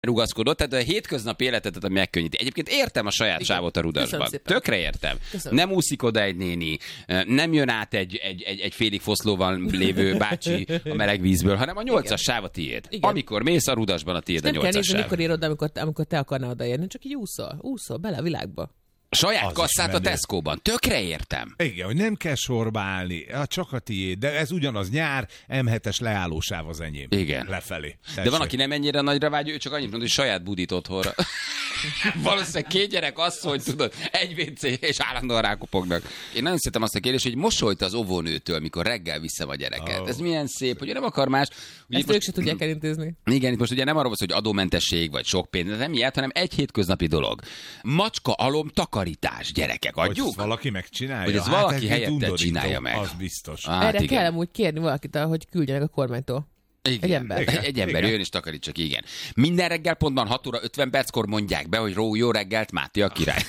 rugaszkodott, tehát a hétköznapi életet megkönnyíti. Egyébként értem a saját sávot a Rudasban. Tökre értem. Köszönöm. Nem úszik oda egy néni, nem jön át egy félig foszlóval lévő bácsi a meleg vízből, hanem a 8-as sáv a tiéd. Igen. Amikor mész a Rudasban, a tiéd a 8-as sáv. Nem kell nézni, mikor ér oda, amikor te akarnál odaérni, csak így úszol bele a világba. Saját Az kasszát a Tesco-ban. Tökre értem. Igen, hogy nem kell sorba állni, csak a tiéd, de ez ugyanaz nyár, M7-es leállósáv az enyém. Igen. Lefelé. Tessék. De van, aki nem ennyire nagyra vágyja, ő csak annyit mond, hogy saját budit otthonra. Valószínűleg 2 gyerek asszony, tudod, egy WC, és állandóan rákopognak. Én nagyon szeretem azt a kérdést, hogy mosolyt az óvónőtől, mikor reggel vissza a gyereket. Ez milyen szép, hogy nem akar más. Ugye Ezt ők se tudják elintézni. Igen, itt most ugye nem arról van szó, hogy adómentesség, vagy sok pénz, nem ilyet, hanem egy hétköznapi dolog. Macska alom takarítás, gyerekek, adjuk? Hogy valaki megcsinálja? Hogy ez valaki helyette csinálja meg. Az biztos. Erre kell amúgy kérni valakit, hogy küldjenek a kormánytól. Igen. Egy ember. Egy ember jön és takarítsak, igen. Minden reggel pontban 6 óra 50 perckor mondják be, hogy jó reggelt, Máté a király.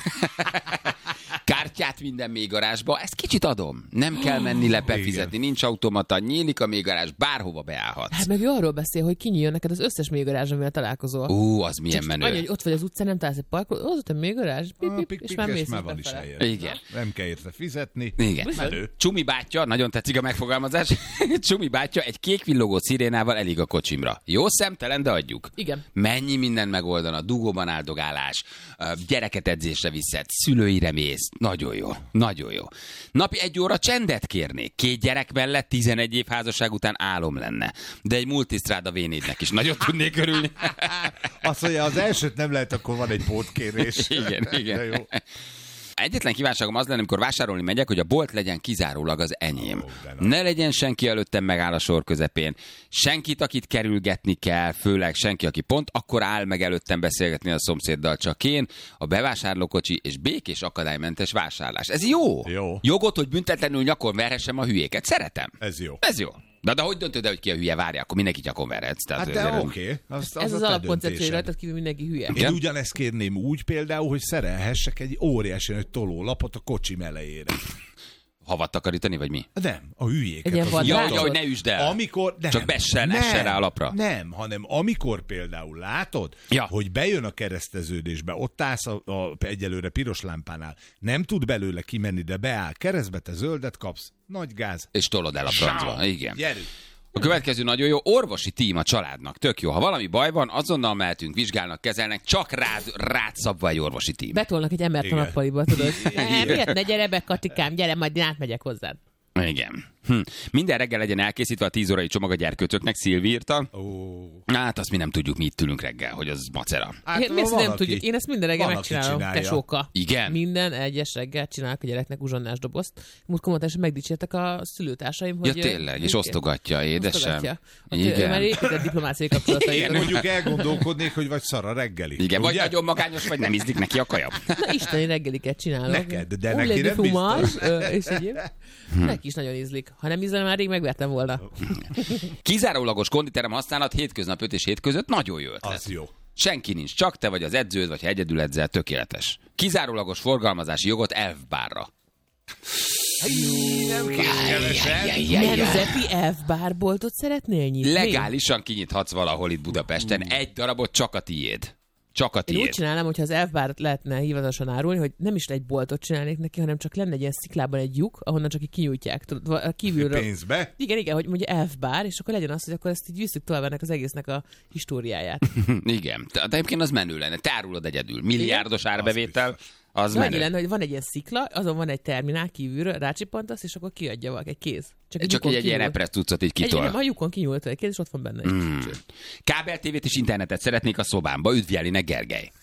Kártyát minden mélygarázsba, ezt kicsit adom. Nem kell menni befizetni, nincs automata, nyílik a mélygarázs, bárhova beállhatsz. Hát meg ő arról beszél, hogy kinyíljon neked az összes mélygarázs, amivel találkozol. Az milyen menő. Annyi, hogy ott vagy az utcán, nem találsz egy parkolót, az ott a mélygarázs, és már mész van is befele. Igen. Nem kell érte fizetni. Igen. Menő. Csumi bátyja, nagyon tetszik a megfogalmazás, Csumi bátyja egy kék villogó szirénával elég a kocsimra. Jó szemtelen, de adjuk. Igen. Mennyi minden megoldana, dugóban áldogálás, gyereket edzésre viszed, szülőire mész. Nagyon jó, nagyon jó. Napi 1 óra csendet kérnék. 2 gyerek mellett 11 év házasság után álom lenne. De egy multisztráda V4-nek is nagyon tudnék örülni. Azt mondja, az elsőt nem lehet, akkor van egy pótkérés. Igen. De jó. Egyetlen kívánságom az lenne, amikor vásárolni megyek, hogy a bolt legyen kizárólag az enyém. De Ne legyen senki előttem megáll a sor közepén. Senkit, akit kerülgetni kell, főleg senki, aki pont akkor áll meg előttem beszélgetni a szomszéddal, csak én, a bevásárlókocsi és békés akadálymentes vásárlás. Ez jó. Jogot, hogy büntetlenül nyakon verhessem a hülyéket. Szeretem. Ez jó. Ez jó. De hogy döntöd el, hogy ki a hülye, várja, akkor mindenki nyakon verhetsz. Hát de oké. Ez az alapkoncepció, hogy rajtad kívül mindenki hülye. Én ugyanezt kérném úgy például, hogy szerelhessek egy óriási nagy tolólapot a kocsim elejére. Havat takarítani, vagy mi? Nem, a hülyéket. Hogy ne üsd el. Csak essen rá a lapra. Nem, hanem amikor például látod, hogy bejön a kereszteződésbe, ott állsz egyelőre piros lámpánál, nem tud belőle kimenni, de beáll keresztbe, te zöldet kapsz, nagy gáz. És tolod el a francba. Igen. Gyerünk. A következő nagyon jó, orvosi tím a családnak. Tök jó. Ha valami baj van, azonnal mehetünk, vizsgálnak, kezelnek, csak rád szabva egy orvosi tím. Betolnak egy embert a nappaliba, tudod. Miért ne gyere be, Katikám, gyere, majd én átmegyek hozzád. Igen. Minden reggel legyen elkészítve a 10 órai csomag a gyerkőcöknek, Szilvi írta. Hát azt mi nem tudjuk, mi itt ülünk reggel, hogy az macera. Hát, nem tudjuk. Én ezt minden reggel megcsinálom, tesóka. Igen? Minden egyes reggel csinálok a gyereknek uzsonnás dobozt. Múlt kommentesen megdicsértek a szülőtársaim, hogy... Ja, tényleg, és osztogatja, édesem. Igen. Már épített diplomáciai kapcsolatait. Mondjuk elgondolkodnék, hogy vagy szar a reggeli. Igen, vagy nagyon magányos, vagy nem ízlik neki a kaja. Na, isteni reggeliket csinálok. Neked, de neki nem biztos. És egyéb. Neki is nagyon ízlik. Ha nem ízlem, már rég megvertem volna. Kizárólagos konditerem használat hétköznap 5 és 7 között nagyon jó ötlet. Az jó. Senki nincs, csak te vagy az edződ, vagy ha egyedül edzel, tökéletes. Kizárólagos forgalmazási jogot elfbárra. Nemzeti elfbárboltot szeretnél nyitni? Legálisan kinyithatsz valahol itt Budapesten. Egy darabot csak a tiéd. Csak a tiéd. Én úgy csinálom, hogyha az elfbárt lehetne hivatalosan árulni, hogy nem is egy boltot csinálnék neki, hanem csak lenne egy ilyen sziklában egy lyuk, ahonnan csak így kinyújtják. Tudod, kívülről. Pénzbe? Igen, hogy mondja elfbár, és akkor legyen az, hogy akkor ezt így visszük tovább ennek az egésznek a históriáját. Igen. De egyébként az menő lenne. Te árulod egyedül. Milliárdos árbevétel. Az annyi lenne, hogy van egy ilyen szikla, azon van egy terminál kívülről, rácsippantasz, és akkor kiadja valaki egy kéz. Csak egy ilyen repress cuccot így kitol. A lyukon kinyúlt egy kéz, és ott van benne egy kicsit. Kábel tévét és internetet szeretnék a szobámba. Üdv Jelinek, Gergely.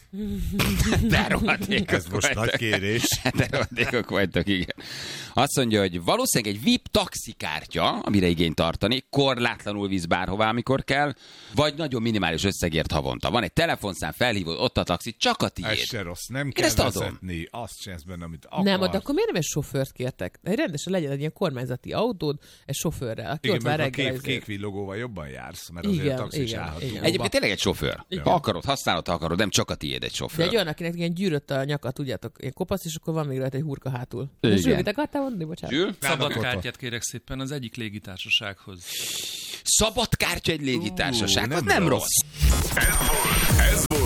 Ez most nagy kérés. De rohadékok vagytok, igen. Azt mondja, hogy valószínűleg egy VIP taxikártya, amire igényt tartani, korlátlanul visz bárhová, amikor kell, vagy nagyon minimális összegért havonta. Van egy telefonszám, felhívod, ott a taxi, csak a tiéd. Ez se rossz, nem kell vezetni, azt csinálsz benne, amit akarsz. Nem, de akkor miért nem egy sofőrt kértek? Rendesen legyen egy ilyen kormányzati autód, egy sofőrrel, aki ott vár reggel. Igen, kék villogóval jobban jársz, mert azért a taxis állhat. Egyébként tényleg egy sofőr. Ha akarod, használod, ha akarod, nem csak a tiéd egy sofőr. De egy olyan, akinek ilyen gyűrött a nyaka, tudjátok, ilyen kopasz, és akkor van még rajta egy hurka hátul. Zsül, mit akartál mondani? Bocsánat. Szabad kártyát kérek szépen az egyik légitársasághoz. Szabad kártya egy légitársaság? Az nem rossz. Ez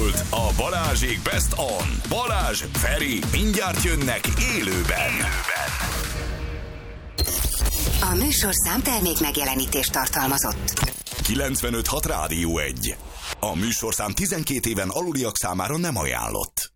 Balázsék Best On. Balázs, Feri, mindjárt jönnek élőben. A műsorszám termék megjelenítést tartalmazott. 95.6 Rádió 1. A műsorszám 12 éven aluliak számára nem ajánlott.